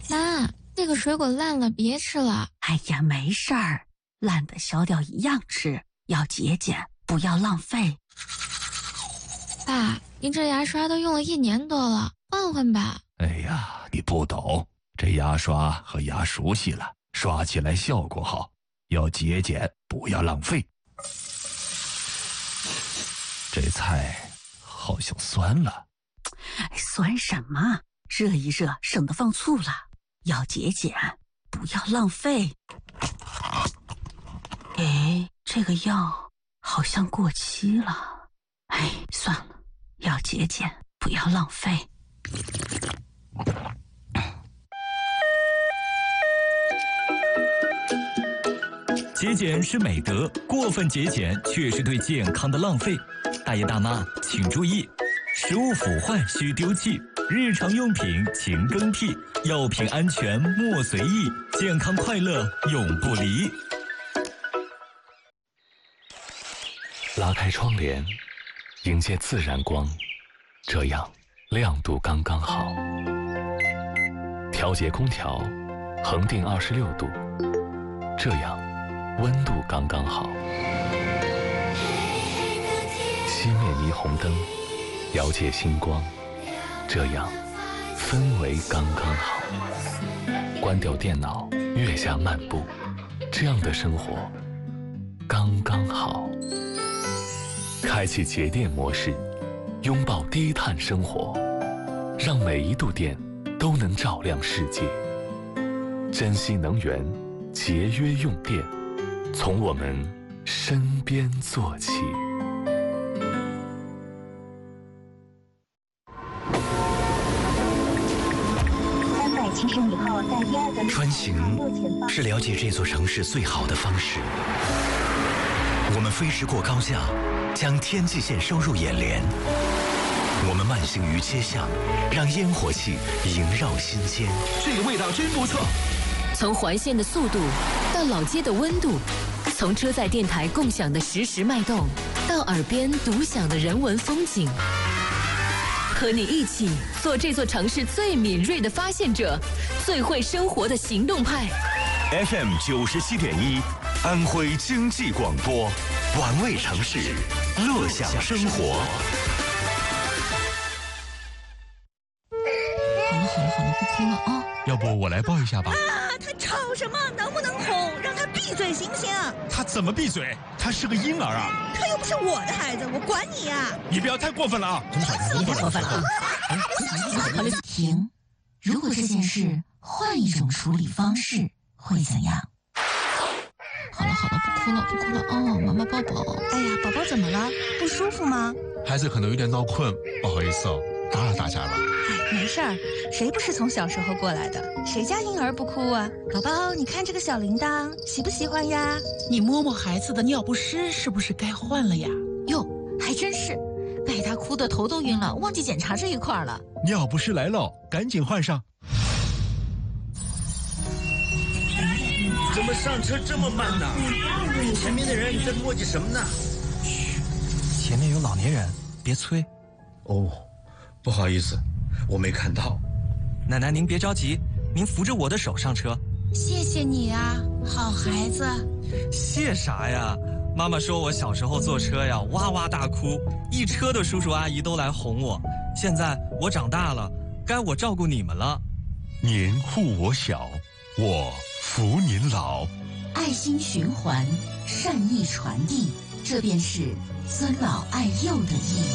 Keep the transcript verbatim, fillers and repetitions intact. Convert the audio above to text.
妈，这个水果烂了，别吃了。 哎呀，没事儿，烂的削掉一样吃，要节俭，不要浪费。 爸，您这牙刷都用了一年多了，换换吧。 哎呀，你不懂，这牙刷和牙熟悉了，刷起来效果好，要节俭，不要浪费。这菜好像酸了。 酸什么？热一热，省得放醋了。要节俭，不要浪费。哎，这个药好像过期了。哎，算了，要节俭，不要浪费。 节俭是美德，过分节俭却是对健康的浪费。大爷大妈请注意，食物腐坏需丢弃，日常用品勤更替，药品安全莫随意，健康快乐永不离。 拉开窗帘，迎接自然光，这样亮度刚刚好。调节空调，恒定二十六度，这样温度刚刚好。熄灭霓虹灯，遥借星光，这样氛围刚刚好。关掉电脑，月下漫步，这样的生活刚刚好。开启节电模式，拥抱低碳生活，让每一度电都能照亮世界。珍惜能源，节约用电，从我们身边做起。 穿行是了解这座城市最好的方式。我们飞驰过高架，将天际线收入眼帘。我们慢行于街巷，让烟火气萦绕心间。 这个味道真不错。 从环线的速度到老街的温度，从车载电台共享的实时脉动，到耳边独享的人文风景。和你一起做这座城市最敏锐的发现者，最会生活的行动派。 F M 九十七点一，安徽经济广播，玩味城市，乐享生活。 好了好了好了，不哭了啊！ 要不我来抱一下吧。 啊，他吵什么？能不能哄？让他闭嘴行不行？ 他怎么闭嘴？他是个婴儿啊！ 他又不是我的孩子，我管你呀！ 你不要太过分了啊！ 你太过分了！停！如果这件事换一种处理方式，会怎样？好了好了，不哭了不哭了哦，妈妈抱抱。 哎呀，宝宝怎么了？不舒服吗？ 孩子可能有点闹困，不好意思哦，打扰大家了。 哎，没事儿，谁不是从小时候过来的？谁家婴儿不哭啊？宝宝，你看这个小铃铛，喜不喜欢呀？ 你摸摸孩子的尿不湿，是不是该换了呀？ 哟，还真是，被他哭得头都晕了，忘记检查这一块了。 尿不湿来了，赶紧换上。 怎么上车这么慢呢？前面的人在磨叽什么呢？ 嘘，前面有老年人，别催。 哦，不好意思，我没看到。 奶奶您别着急，您扶着我的手上车。 谢谢你啊，好孩子。 谢啥呀？妈妈说我小时候坐车呀，哇哇大哭，一车的叔叔阿姨都来哄我。现在我长大了，该我照顾你们了。 您护我小，我扶您老。 爱心循环，善意传递，这便是尊老爱幼的意义。